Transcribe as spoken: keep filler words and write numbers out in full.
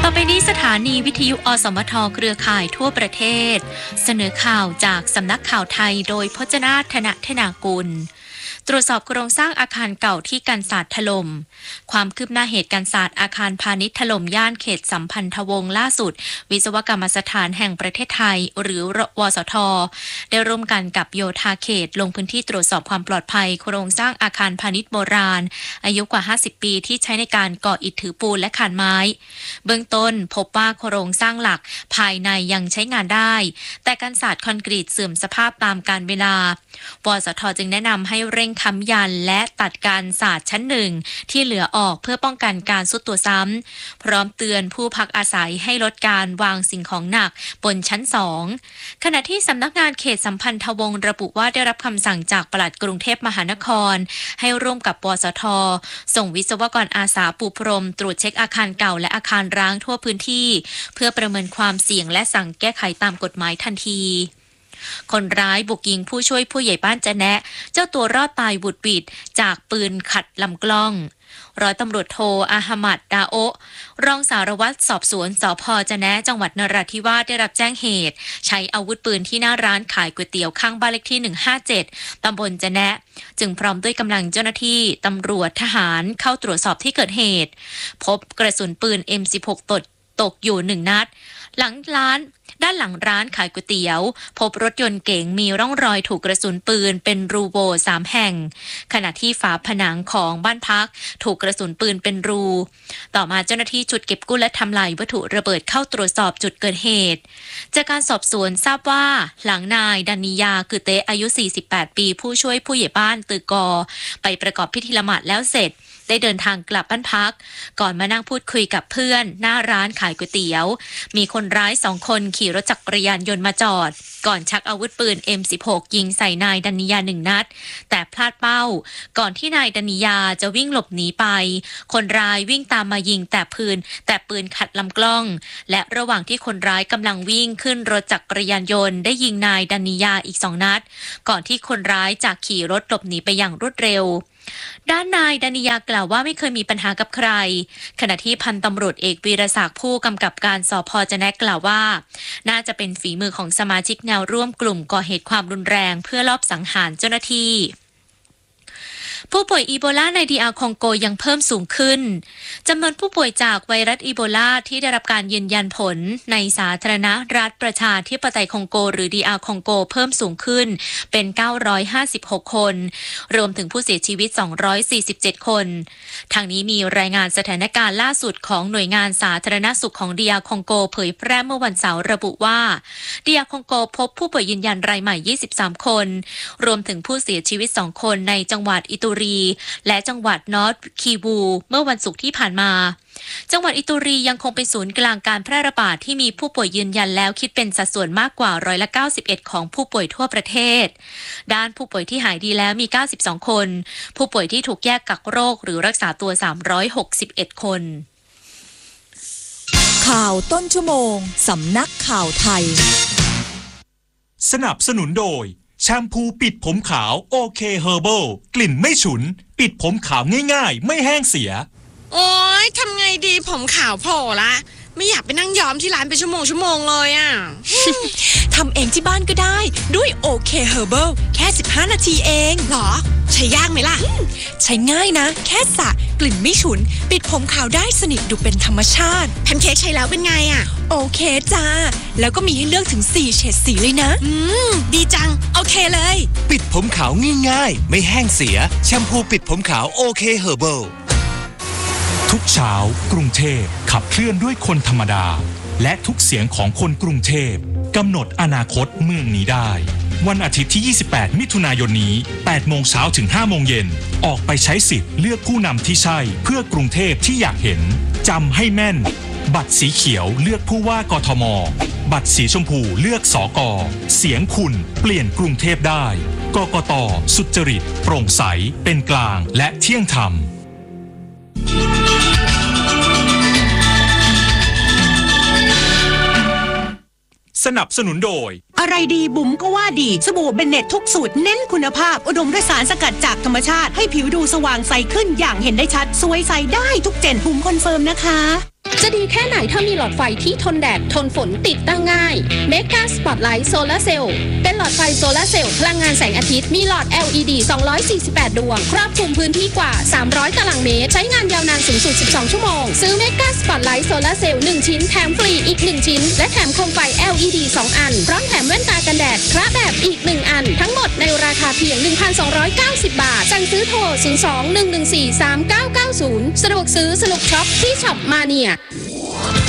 อไปนี้สถานีวิทยุอสมทเครือข่ายทั่วประเทศเสนอข่าวจากสำนักข่าวไทยโดยพจนาถนธนากุลตรวจสอบโครงสร้างอาคารเก่าที่กันศาสตร์ถล่มความคืบหน้าเหตุการศาสตร์อาคารพาณิชย์ถล่มย่านเขตสัมพันธวงศ์ล่าสุดวิศวกรรมสถานแห่งประเทศไทยหรือวสทได้ร่วมกันกับโยธาเขตลงพื้นที่ตรวจสอบความปลอดภัยโครงสร้างอาคารพาณิชย์โบราณอายุกว่าห้าสิบปีที่ใช้ในการก่ออิฐถือปูนและคานไม้เบื้องต้นพบว่าโครงสร้างหลักภายในยังใช้งานได้แต่กันศาสตร์คอนกรีตเสื่อมสภาพตามกาลเวลาวสทจึงแนะนำให้เร่งค้ำยันและตัดการศาสตร์ชั้นหนึ่งที่เหลือออกเพื่อป้องกันการทรุดตัวซ้ำพร้อมเตือนผู้พักอาศัยให้ลดการวางสิ่งของหนักบนชั้นสองขณะที่สำนักงานเขตสัมพันธวงศ์ระบุว่าได้รับคำสั่งจากปลัดกรุงเทพมหานครให้ร่วมกับวสทส่งวิศวกรอาสาปูพรมตรวจเช็คอาคารเก่าและอาคารร้างทั่วพื้นที่เพื่อประเมินความเสี่ยงและสั่งแก้ไขตามกฎหมายทันทีคนร้ายบุกยิงผู้ช่วยผู้ใหญ่บ้านจะแนะเจ้าตัวรอดตายบุดบิดจากปืนขัดลำกล้องร้อยตำรวจโทอาหมัดดาโอรองสารวัตรสอบสวนสภ.จะแนะจังหวัดนราธิวาสได้รับแจ้งเหตุใช้อาวุธปืนที่หน้าร้านขายก๋วยเตี๋ยวข้างบ้านเลขที่หนึ่งห้าเจ็ดตำบลจะแนะจึงพร้อมด้วยกำลังเจ้าหน้าที่ตำรวจทหารเข้าตรวจสอบที่เกิดเหตุพบกระสุนปืน เอ็ม สิบหก ตกตกอยู่หนึ่งนัดหลังร้านด้านหลังร้านขายก๋วยเตี๋ยวพบรถยนต์เก๋งมีร่องรอยถูกกระสุนปืนเป็นรูโหว่สามแห่งขณะที่ฝาผนังของบ้านพักถูกกระสุนปืนเป็นรูต่อมาเจ้าหน้าที่ชุดเก็บกู้และทำลายวัตถุระเบิดเข้าตรวจสอบจุดเกิดเหตุจากการสอบสวนทราบว่าหลังนายดานิยาคือเตอายุสี่สิบแปดปีผู้ช่วยผู้ใหญ่บ้านตือกอไปประกอบพิธีละหมาดแล้วเสร็จได้เดินทางกลับบ้านพักก่อนมานั่งพูดคุยกับเพื่อนหน้าร้านขายก๋วยเตี๋ยวมีคนร้ายสองคนขี่รถจักรยานยนต์มาจอดก่อนชักอาวุธปืน เอ็ม สิบหก ยิงใส่นายดานิยาหนึ่งนัดแต่พลาดเป้าก่อนที่นายดานิยาจะวิ่งหลบหนีไปคนร้ายวิ่งตามมายิงแต่ปืนแต่ปืนขัดลำกล้องและระหว่างที่คนร้ายกำลังวิ่งขึ้นรถจักรยานยนต์ได้ยิงนายดานิยาอีกสองนัดก่อนที่คนร้ายจะขี่รถหลบหนีไปอย่างรวดเร็วด้านนายดานิยากล่าวว่าไม่เคยมีปัญหากับใครขณะที่พันตำรวจเอกวีรศักดิ์ผู้กำกับการสภ.จะแนะกล่าวว่าน่าจะเป็นฝีมือของสมาชิกแนวร่วมกลุ่มก่อเหตุความรุนแรงเพื่อลอบสังหารเจ้าหน้าที่ผู้ป่วยอีโบลาในดีอาร์คองโกยังเพิ่มสูงขึ้นจำนวนผู้ป่วยจากไวรัสอีโบลาที่ได้รับการยืนยันผลในสาธารณรัฐประชาธิปไตยคองโกหรือดีอาร์คองโกเพิ่มสูงขึ้นเป็นเก้าร้อยห้าสิบหกคนรวมถึงผู้เสียชีวิตสองร้อยสี่สิบเจ็ดคนทางนี้มีรายงานสถานการณ์ล่าสุดของหน่วยงานสาธารณสุขของดีอาร์คองโกเผยแพร่เมื่อวันเสาร์ระบุว่าดีอาร์คองโกพบผู้ป่วยยืนยันรายใหม่ยี่สิบสามคนรวมถึงผู้เสียชีวิตสองคนในจังหวัดอิตุและจังหวัดนอร์ทคีวูเมื่อวันศุกร์ที่ผ่านมาจังหวัดอิตุรียังคงเป็นศูนย์กลางการแพร่ระบาดที่มีผู้ป่วยยืนยันแล้วคิดเป็นสัดส่วนมากกว่าร้อยละเก้าสิบเอ็ดของผู้ป่วยทั่วประเทศด้านผู้ป่วยที่หายดีแล้วมีเก้าสิบสองคนผู้ป่วยที่ถูกแยกกักโรคหรือรักษาตัวสามร้อยหกสิบเอ็ดคนข่าวต้นชั่วโมงสำนักข่าวไทยสนับสนุนโดยแชมพูปิดผมขาวโอเคเฮอร์เบิลกลิ่นไม่ฉุนปิดผมขาวง่ายๆไม่แห้งเสียโอ๊ยทำไงดีผมขาวโผล่ละไม่อยากไปนั่งย้อมที่ร้านเป็นชั่วโมงชั่วโมงเลยอ่ะทำเองที่บ้านก็ได้ด้วยโอเคเฮอร์เบิลแค่สิบห้านาทีเองหรอใช้ยากไหมล่ะใช้ง่ายนะแค่สระกลิ่นไม่ฉุนปิดผมขาวได้สนิทดูเป็นธรรมชาติแพนเค้กใช้แล้วเป็นไงอ่ะโอเคจ้าแล้วก็มีให้เลือกถึงสี่เฉดสีเลยนะอืมดีจังโอเคเลยปิดผมขาวง่ายๆไม่แห้งเสียแชมพูปิดผมขาวโอเคเฮอร์เบิลทุกเช้ากรุงเทพขับเคลื่อนด้วยคนธรรมดาและทุกเสียงของคนกรุงเทพกำหนดอนาคตเมืองนี้ได้วันอาทิตย์ที่ยี่สิบแปดมิถุนายนนี้แปดโมงเช้าถึงห้าโมงเย็นออกไปใช้สิทธิ์เลือกผู้นำที่ใช่เพื่อกรุงเทพที่อยากเห็นจำให้แม่นบัตรสีเขียวเลือกผู้ว่ากทมบัตรสีชมพูเลือกสกเสียงคุณเปลี่ยนกรุงเทพได้กกต.สุจริตโปร่งใสเป็นกลางและเที่ยงธรรมสนับสนุนโดยอะไรดีบุ๋มก็ว่าดีสบู่เบนเน็ตทุกสูตรเน้นคุณภาพอุดมด้วยสารสกัดจากธรรมชาติให้ผิวดูสว่างใสขึ้นอย่างเห็นได้ชัดสวยใสได้ทุกเจนบุ๋มคอนเฟิร์มนะคะจะดีแค่ไหนถ้ามีหลอดไฟที่ทนแดดทนฝนติดตั้งง่าย Mega Spotlight Solar Cell เป็นหลอดไฟโซลาร์เซลล์พลังงานแสงอาทิตย์มีหลอด แอล อี ดี สองร้อยสี่สิบแปด ดวงครอบคลุมพื้นที่กว่าสามร้อยตารางเมตรใช้งานยาวนานสูงสุดสิบสองชั่วโมงซื้อ Mega Spotlight Solar Cell หนึ่งชิ้นแถมฟรีอีกหนึ่งชิ้นและแถมโคมไฟ แอล อี ดี สองอันพร้อมแถมแว่นตากันแดดพระแบบอีกหนึ่งอันทั้งหมดในราคาเพียง หนึ่งพันสองร้อยเก้าสิบ บาทสั่งซื้อโทรศูนย์ สอง หนึ่ง หนึ่ง สี่ สาม เก้า เก้า ศูนย์สะดวกซื้อสนุกช็อปที่ช็อปมาเนีย